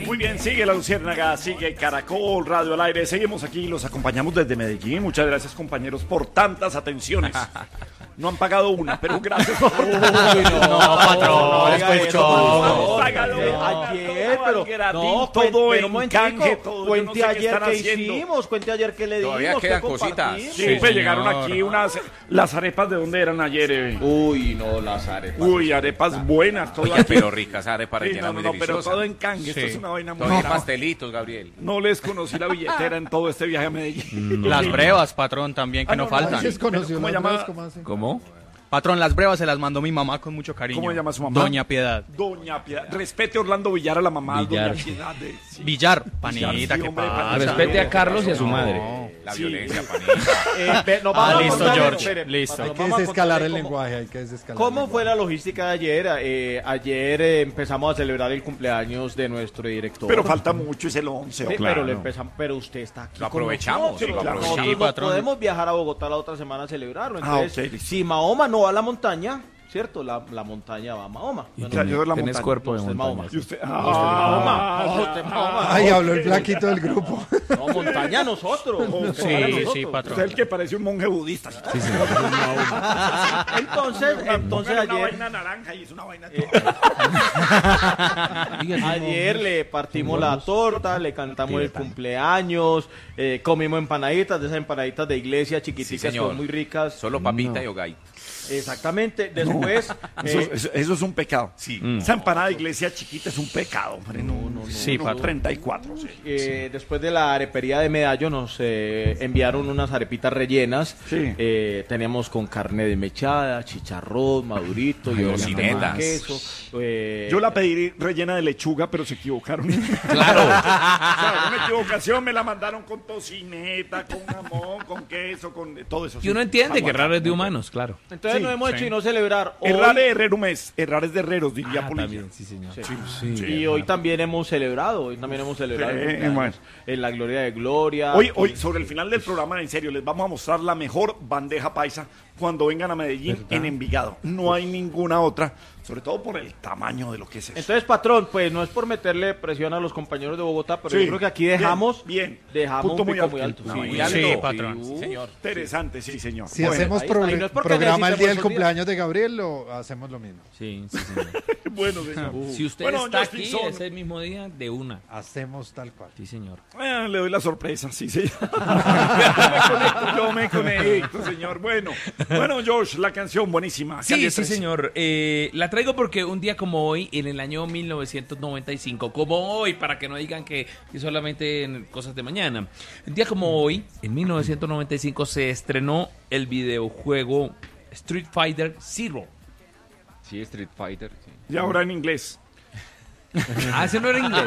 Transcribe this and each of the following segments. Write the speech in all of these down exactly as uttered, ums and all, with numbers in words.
Muy bien, sigue La Luciérnaga, sigue Caracol Radio al aire. Seguimos aquí, los acompañamos desde Medellín. Muchas gracias, compañeros, por tantas atenciones. No han pagado una, pero gracias por... Uy, no, no, patrón, después no, págalo. Ayer, pero no, todo en canje, todo. Cuente ayer qué hicimos, cuente ayer qué le dimos. Todavía quedan cositas. Sí, pues llegaron aquí unas... ¿Las arepas de dónde eran ayer? Eh? Uy, no, las arepas. Uy, arepas buenas. Todo Oye, pero ricas arepas sí, rellenas, no, no, muy no, pero deliciosas. todo en canje. Sí. Esto es una vaina muy Todavía brava. pastelitos, Gabriel. No les conocí la billetera en todo este viaje a Medellín. Las brevas, patrón, también, que Ah, no, no, faltan. no, sí, ¿Cómo ¿Cómo llama? ¿Cómo? Patrón, las brevas se las mandó mi mamá con mucho cariño. ¿Cómo llama su mamá? Doña Piedad. Doña Piedad. Respete a Orlando Villar, a la mamá. Villar. Doña Piedad. De, sí. Villar, panita, sí, ¿qué hombre, pasa? panita. Respete a Carlos y a su No. madre. La Sí. violencia, panita. Eh, ve, nos Ah, vamos a listo, contar- George, espere, listo. nos Hay que vamos a desescalar contar el cómo- lenguaje, hay que desescalar. ¿Cómo el fue la lenguaje. logística de ayer? Eh, ayer eh, empezamos a celebrar el cumpleaños de nuestro director. Pero falta mucho, es el once. Sí, claro. pero, le empezamos, pero usted está aquí. Lo con aprovechamos, nosotros. sí, lo Nosotros aprovechamos. Sí, no patrón. podemos viajar a Bogotá la otra semana a celebrarlo. Ah, Entonces, ok. si Mahoma no va a la montaña, ¿cierto? La, la montaña va a Mahoma. Y Yo claro, no- yo de la Tenés montaña. cuerpo de usted es Mahoma. montaña. Y usted... Mahoma. Ah, No, usted es Mahoma. Ay, habló el flaquito del grupo. No, montaña nosotros. Sí, Para nosotros. sí, usted patrón. es el que parece un monje budista. Sí, señor. Entonces, entonces Póngale una ayer... vaina naranja y es una vaina... Ayer le partimos la torta, le cantamos el cumpleaños, eh, comimos empanaditas, de esas empanaditas de iglesia Sí, chiquiticas, señor. son muy ricas. Solo papita y hogay. Exactamente. Después, Eso, eh, eso- eso es un pecado. Sí. Esa empanada de iglesia chiquita es un pecado, hombre. No, no, no. Sí, no, patrón. treinta y cuatro, sí. eh, después de la arepería de Medallo nos eh, enviaron unas arepitas rellenas. Sí. Eh, teníamos con carne desmechada, chicharrón, madurito, y golosinetas. queso. eh, Yo la pedí rellena de lechuga, pero se equivocaron. Claro. O sea, una equivocación, me la mandaron con tocineta, con jamón, con queso, con todo eso. Y uno entiende que Aguacate. raro es de humanos, claro. Entonces Sí, nos hemos sí. hecho y no celebrar. Hoy- Errar es herrerum es, errar es de herreros, diría Ah, Polilla. también, sí, señor. Sí. Sí. Y hoy también hemos celebrado, hoy también hemos celebrado Sí, el cumpleaños, bueno. en la Gloria de Gloria. Hoy, hoy, sobre el final del programa, en serio, les vamos a mostrar la mejor bandeja paisa cuando vengan a Medellín en Envigado. No hay ninguna otra, sobre todo por el tamaño de lo que es eso. Entonces, patrón, pues no es por meterle presión a los compañeros de Bogotá, pero Sí. yo creo que aquí dejamos, Bien, bien. dejamos Punto un muy pico alto. muy alto. Una Sí, vaina. Sí, alto. patrón. Sí, Señor. Interesante, sí, señor. Si Bueno, hacemos ahí- pro- ahí no es porque programa el día necesitemos del esos días. cumpleaños de Gabriel, lo hacemos lo mismo. Sí, sí, señor. bueno, señor. Si usted Bueno, está Justin aquí Son. ese mismo día, de una. Hacemos tal cual. Sí, señor. Ah, le doy la sorpresa, sí, sí. yo me conecto, yo me conecto, señor. Bueno, bueno, Josh, la canción buenísima. Sí, Calle sí, trece. señor. Eh, la traigo porque un día como hoy, en el año mil novecientos noventa y cinco, como hoy, para que no digan que, que solamente en cosas de mañana. Un día como hoy, en mil novecientos noventa y cinco, se estrenó el videojuego Street Fighter Zero. Sí, Street Fighter. Sí. Y ahora en inglés. Ah, ese no era inglés.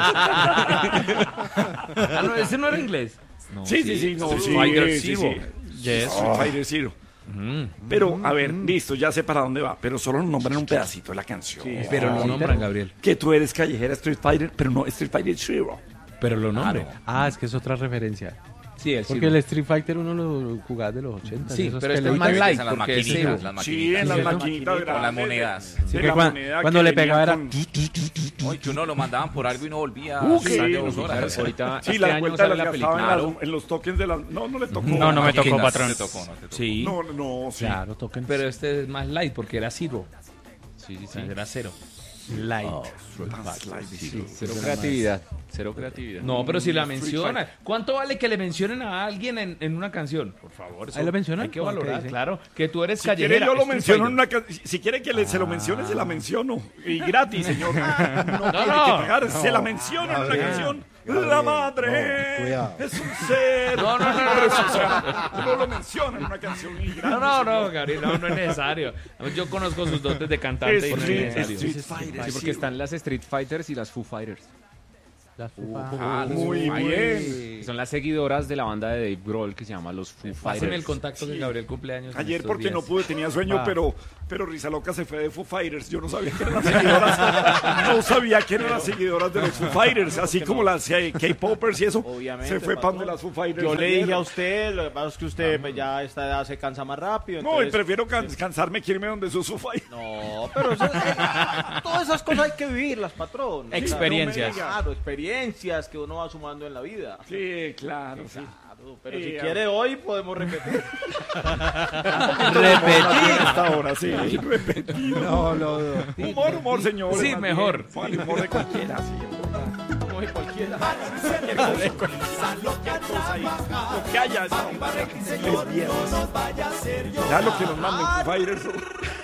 Ah, no, ese no era inglés. No, Sí, sí, sí, no, Street sí, Fighter sí, Zero. sí. Yes. Street Fighter Zero. Pero, a ver, listo, ya sé para dónde va, pero solo nos nombran un pedacito de la canción. Pero lo nombran, Gabriel. Que tú eres callejera Street Fighter, pero no Street Fighter Zero. Pero lo nombran. Ah, es que es otra referencia. Sí, el Porque Zero. el Street Fighter uno lo jugaba de los ochenta. Sí, esos pero este es peleitas. más light, En las porque es maquinitas, Zero. las Sí, en las ¿cierto? maquinitas Con las grandes. monedas. Sí, que la cuan- moneda cuando que le venía pegaba era con- Oye, que uno lo mandaban por algo y no volvía Uh, a sí, de no, dos horas. Ahorita, Sí, este la año vuelta sale las la gastaba película. en, las- en los tokens de las... No, no le tocó. No, no me tocó, Máquinas, patrón. no te tocó, no te tocó. Sí, No, no, sí. Claro, toquen. pero este es más light porque era Zero. Sí, sí, O sí. sea, era cero. Light. Cero creatividad. Cero creatividad. No, pero si la mencionan. ¿Cuánto vale que le mencionen a alguien en, en una canción? Por favor, eso Ahí lo mencionan, hay que ¿o qué valorar, dicen? claro. Que tú eres Si quiere callejera. yo lo Street menciono en Fighter. una ca- Si quiere que le- se lo mencione, se la menciono. Y gratis, señor. No, tiene no. que pagar, se la menciono en una canción. La madre no, cuidado. es un ser. No, no, no, no, no. O sea, uno lo menciona en una canción y gratis. No, no, no, señor. Gabriel, no, no es necesario. Yo conozco sus dotes de cantante y no es Street, necesario. Street Fighter. Sí, porque están las Street Fighters y las Foo Fighters. Ah, los Muy Foo Fighters. bien. Son las seguidoras de la banda de Dave Grohl que se llama los Foo Pásenme Fighters. el contacto que Gabriel cumpleaños. en Ayer estos porque días. no pude, tenía sueño, Ah. pero, pero Risa Loca se fue de Foo Fighters. Yo no sabía que eran las seguidoras. No sabía que eran las seguidoras de los Foo Fighters. Así como las eh, K-Popers y eso. Obviamente, Se fue para patrón. donde las Foo Fighters. Yo le ayer. dije a usted, lo que pasa es que usted pues, ya a esta edad se cansa más rápido. No, y entonces- prefiero can- cansarme que irme donde sus Foo Fighters. No, pero eso- eh, todas esas cosas hay que vivirlas, patrón. Experiencias. Claro, experiencias. experiencias que uno va sumando en la vida. Sí, claro, sí. Claro, pero Sí, si a- quiere hoy podemos repetir. Repetir. Hasta ahora, sí. Repetir. No, lo dudo. Humor, humor, señor. Sí, más mejor. bien. Fue el humor de cualquiera, sí. Como de cualquiera. Cualquier cosa, cualquier cosa ahí. Lo que haya. Es viernes. Ya lo que nos manden, Foo Fighters.